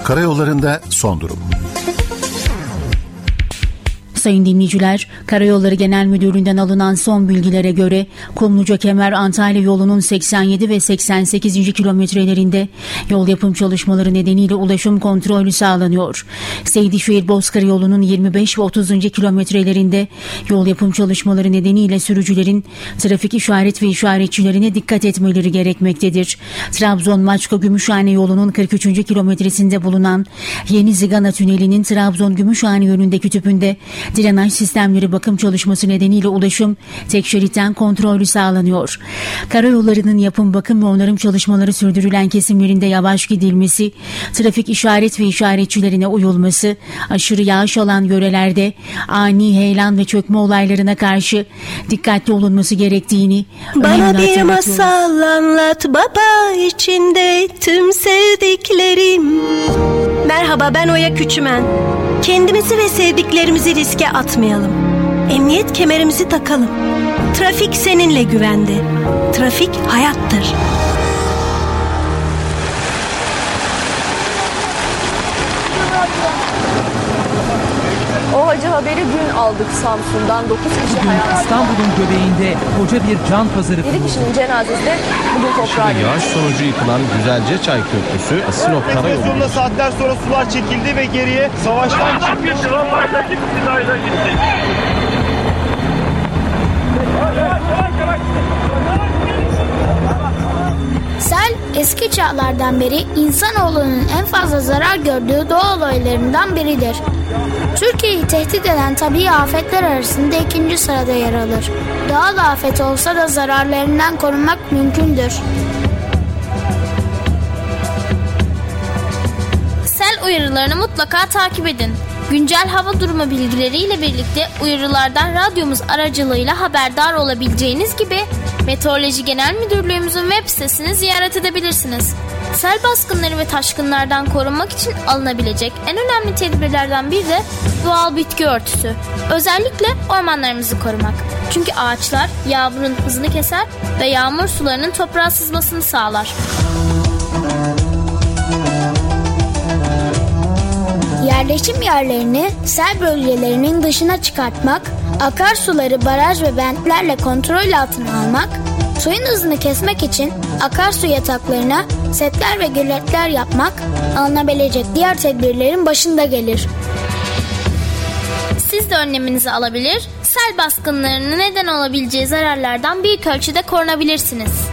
Karayollarında son durum. Sayın dinleyiciler, Karayolları Genel Müdürlüğü'nden alınan son bilgilere göre Kumluca-Kemer-Antalya yolunun 87 ve 88. kilometrelerinde yol yapım çalışmaları nedeniyle ulaşım kontrolü sağlanıyor. Seydişehir-Bozkır yolunun 25 ve 30. kilometrelerinde yol yapım çalışmaları nedeniyle sürücülerin trafik işaret ve işaretçilerine dikkat etmeleri gerekmektedir. Trabzon-Maçka-Gümüşhane yolunun 43. kilometresinde bulunan Yeni Zigana Tüneli'nin Trabzon-Gümüşhane yönündeki tüpünde drenaj sistemleri bakım çalışması nedeniyle ulaşım tek şeritten kontrollü sağlanıyor. Karayollarının yapım, bakım ve onarım çalışmaları sürdürülen kesimlerinde yavaş gidilmesi, trafik işaret ve işaretçilerine uyulması, aşırı yağış alan yörelerde ani heyelan ve çökme olaylarına karşı dikkatli olunması gerektiğini bana bir masal anlat baba, içinde tüm sevdiklerim. Merhaba, ben Oya Küçümen. Kendimizi ve sevdiklerimizi riske atmayalım. Emniyet kemerimizi takalım. Trafik seninle güvende. Trafik hayattır. O acı haberi dün aldık Samsun'dan. 9 kişi hayatını... İstanbul'un göbeğinde koca bir can pazarı kuruldu. 7 kişinin cenazesi de bugün toprağa girdi. Yağış sonucu yıkılan Güzelceçay Köprüsü, Sinop Karayolu. Sonunda saatler sonra sular çekildi ve geriye savaştan çıkmış. Sel eski çağlardan beri insanoğlunun en fazla zarar gördüğü doğa olaylarından biridir. Türkiye'yi tehdit eden tabii afetler arasında 2. sırada yer alır. Doğal afet olsa da zararlarından korunmak mümkündür. Sel uyarılarını mutlaka takip edin. Güncel hava durumu bilgileriyle birlikte uyarılardan radyomuz aracılığıyla haberdar olabileceğiniz gibi Meteoroloji Genel Müdürlüğümüzün web sitesini ziyaret edebilirsiniz. Sel baskınları ve taşkınlardan korunmak için alınabilecek en önemli tedbirlerden biri de doğal bitki örtüsü. Özellikle ormanlarımızı korumak. Çünkü ağaçlar yağmurun hızını keser ve yağmur sularının toprağa sızmasını sağlar. Yerleşim yerlerini sel bölgelerinin dışına çıkartmak, akarsuları baraj ve bentlerle kontrol altına almak, suyun hızını kesmek için akarsu yataklarına setler ve göletler yapmak alınabilecek diğer tedbirlerin başında gelir. Siz de önleminizi alabilir, sel baskınlarının neden olabileceği zararlardan büyük ölçüde korunabilirsiniz.